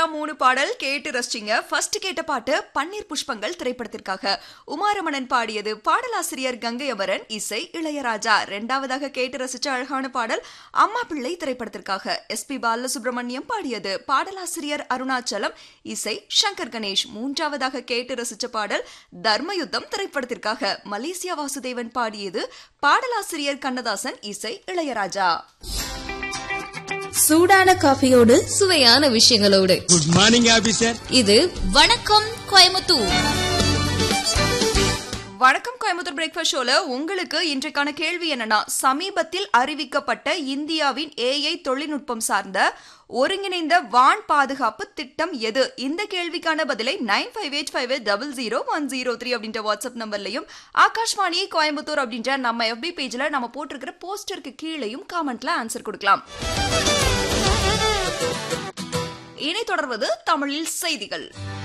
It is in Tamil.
சூப்பரா 3 பாடல் கேட்டு ரசிச்சிங்க. ஃபர்ஸ்ட் கேட்ட பாட்டு பன்னீர் புஷ்பங்கள் திரைப்படத்திற்காக உமாரமணன் பாடியது. பாடலாசிரியர் கங்கை அமரன், இசை இளையராஜா. இரண்டாவதாக கேட்டு ரசிச்ச அழகான பாடல் அம்மா பிள்ளை திரைப்படத்திற்காக எஸ்பி பாலசுப்ரமணியம் பாடியது. பாடலாசிரியர் அருணாச்சலம், இசை சங்கர் கணேஷ். மூன்றாவதாக கேட்டு ரசிச்ச பாடல் தர்மயுத்தம் திரைப்படத்திற்காக மலேசியா வாசுதேவன் பாடியது. பாடலாசிரியர் கண்ணதாசன், இசை இளையராஜா. சூடான காஃபியோடு சுவையான விஷயங்களோடு. Good morning officer. இது வணக்கம் கோயமுத்தூர். வணக்கம் கோயமுத்தூர் பிரேக்ஃபாஸ்ட் ஷோல உங்களுக்கு இன்றைக்கான கேள்வி என்னன்னா, சமீபத்தில் அறிவிக்கப்பட்ட இந்தியாவின் ஏஐ தொழில்நுட்பம் சார்ந்த ஒருங்கிணைந்த வான் பாதுகாப்பு திட்டம் எது? இந்த கேள்விக்கான பதிலை 9585800103 அப்படின்ற வாட்ஸ்அப் நம்பர்லையும் ஆகாஷ்வாணி கோயம்புத்தூர் அப்படின்ற நம்ம FB பேஜ்ல நம்ம போட்டிருக்கிற போஸ்டருக்கு கீழேயும் காமெண்ட்ல ஆன்சர் கொடுக்கலாம். இனி தொடர்வது தமிழில் செய்திகள்.